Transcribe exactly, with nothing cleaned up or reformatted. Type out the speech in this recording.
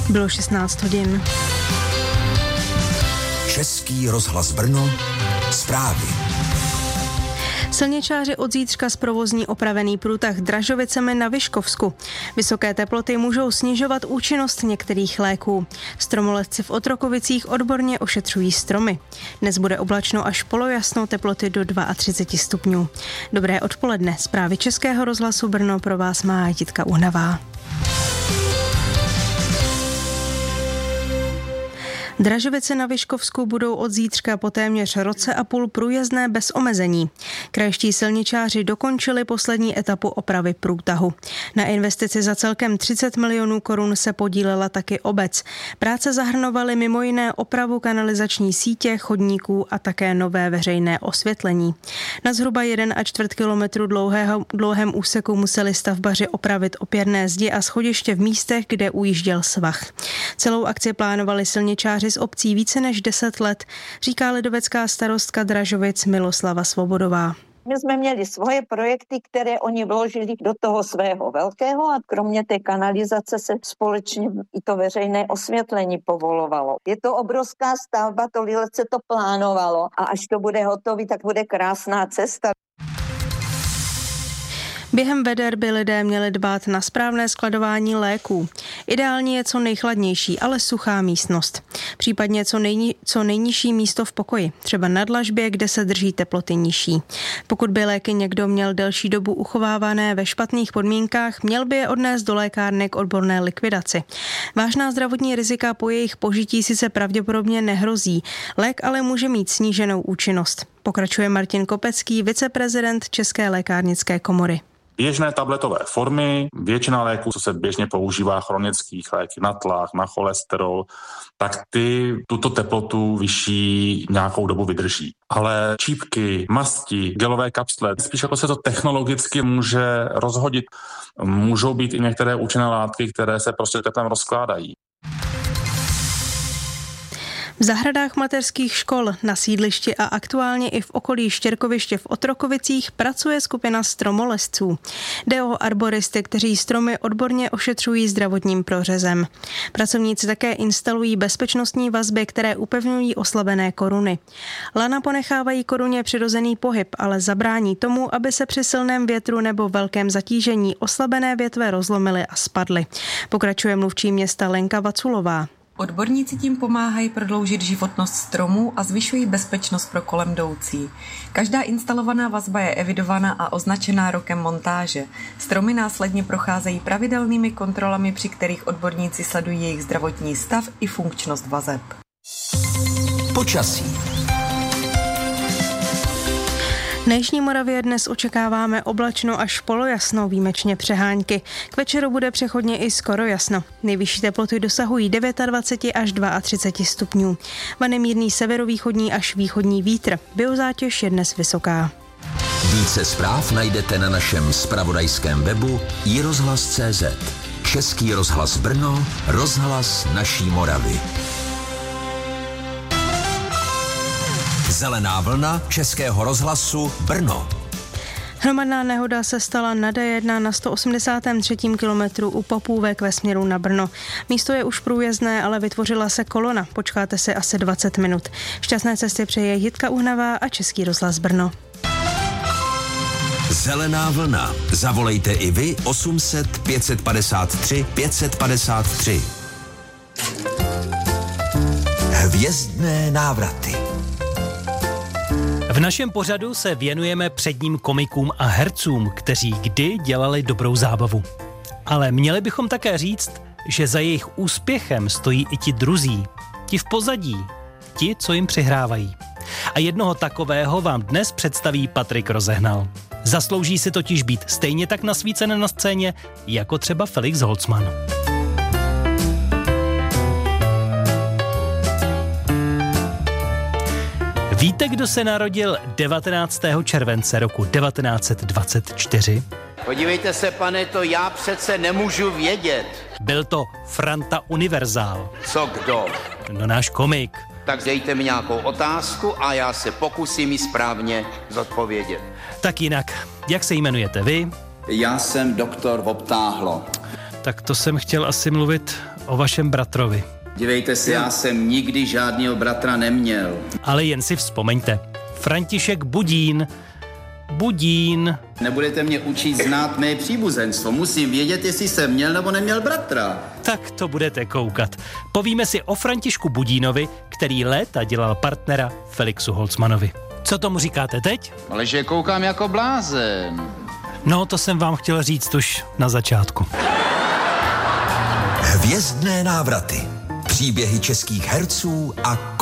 Bylo šestnáct hodin. Český rozhlas Brno, zprávy. Silničáři od zítřka zprovozní opravený průtah Dražovicemi na Vyškovsku. Vysoké teploty můžou snižovat účinnost některých léků. Stromolezci v Otrokovicích odborně ošetřují stromy. Dnes bude oblačno až polojasno, teploty do třicet dva stupňů. Dobré odpoledne, zprávy Českého rozhlasu Brno pro vás má Jitka Uhnavá. Dražovice na Vyškovsku budou od zítřka po téměř roce a půl průjezdné bez omezení. Krajští silničáři dokončili poslední etapu opravy průtahu. Na investici za celkem třicet milionů korun se podílela taky obec. Práce zahrnovaly mimo jiné opravu kanalizační sítě, chodníků a také nové veřejné osvětlení. Na zhruba jeden a čtvrt kilometru dlouhého, dlouhém úseku museli stavbaři opravit opěrné zdi a schodiště v místech, kde ujížděl svah. Celou akci plánovali silničáři z obcí více než deset let, říká lidovecká starostka Dražovic Miloslava Svobodová. My jsme měli svoje projekty, které oni vložili do toho svého velkého a kromě té kanalizace se společně i to veřejné osvětlení povolovalo. Je to obrovská stavba, tolik let se to plánovalo a až to bude hotový, tak bude krásná cesta. Během veder by lidé měli dbát na správné skladování léků. Ideální je co nejchladnější, ale suchá místnost. Případně co, nejni, co nejnižší místo v pokoji, třeba na dlažbě, kde se drží teploty nižší. Pokud by léky někdo měl delší dobu uchovávané ve špatných podmínkách, měl by je odnést do lékárny k odborné likvidaci. Vážná zdravotní rizika po jejich požití sice pravděpodobně nehrozí, lék ale může mít sníženou účinnost. Pokračuje Martin Kopecký, viceprezident České lékárnické komory. Běžné tabletové formy, většina léků, co se běžně používá, chronických léky na tlak, na cholesterol, tak ty tuto teplotu vyšší nějakou dobu vydrží. Ale čípky, masti, gelové kapsle, spíš jako se to technologicky může rozhodit. Můžou být i některé účinné látky, které se prostě teplem rozkládají. V zahradách mateřských škol, na sídlišti a aktuálně i v okolí Štěrkoviště v Otrokovicích pracuje skupina stromolezců. Jde o arboristy, kteří stromy odborně ošetřují zdravotním prořezem. Pracovníci také instalují bezpečnostní vazby, které upevňují oslabené koruny. Lana ponechávají koruně přirozený pohyb, ale zabrání tomu, aby se při silném větru nebo velkém zatížení oslabené větve rozlomily a spadly. Pokračuje mluvčí města Lenka Vaculová. Odborníci tím pomáhají prodloužit životnost stromů a zvyšují bezpečnost pro kolem jdoucí. Každá instalovaná vazba je evidovaná a označená rokem montáže. Stromy následně procházejí pravidelnými kontrolami, při kterých odborníci sledují jejich zdravotní stav i funkčnost vazeb. Počasí. Na jižní Moravě dnes očekáváme oblačno až polojasno, výjimečně přehánky. K večeru bude přechodně i skoro jasno. Nejvyšší teploty dosahují dvacet devět až třicet dva stupňů. Vane mírný severovýchodní až východní vítr. Biozátěž je dnes vysoká. Více zpráv najdete na našem zpravodajském webu i rozhlas tečka cé zet. Český rozhlas Brno, rozhlas naší Moravy. Zelená vlna Českého rozhlasu Brno. Hromadná nehoda se stala na D jedna na sto osmdesátém třetím kilometru u Popůvek ve směru na Brno. Místo je už průjezdné, ale vytvořila se kolona. Počkáte si asi dvacet minut. Šťastné cesty přeje Jitka Uhnavá a Český rozhlas Brno. Zelená vlna. Zavolejte i vy osm set pět padesát tři pět padesát tři. Hvězdné návraty. V našem pořadu se věnujeme předním komikům a hercům, kteří kdy dělali dobrou zábavu. Ale měli bychom také říct, že za jejich úspěchem stojí i ti druzí, ti v pozadí, ti, co jim přihrávají. A jednoho takového vám dnes představí Patrik Rozehnal. Zaslouží si totiž být stejně tak nasvícen na scéně, jako třeba Felix Holzmann. Víte, kdo se narodil devatenáctého července roku devatenáct set dvacet čtyři? Podívejte se, pane, to já přece nemůžu vědět. Byl to Franta Univerzál. Co kdo? No náš komik. Tak dejte mi nějakou otázku a já se pokusím ji správně zodpovědět. Tak jinak, jak se jmenujete vy? Já jsem doktor Vobtáhlo. tak to jsem chtěl asi mluvit o vašem bratrovi. Dívejte se, já jsem nikdy žádného bratra neměl. Ale jen si vzpomeňte. František Budín. Budín. Nebudete mě učit znát mé příbuzenstvo. Musím vědět, jestli jsem měl nebo neměl bratra. Tak to budete koukat. Povíme si o Františku Budínovi, který léta dělal partnera Felixu Holzmanovi. Co tomu říkáte teď? Ale že koukám jako blázen. No, to jsem vám chtěl říct už na začátku. Hvězdné návraty. Příběhy českých herců a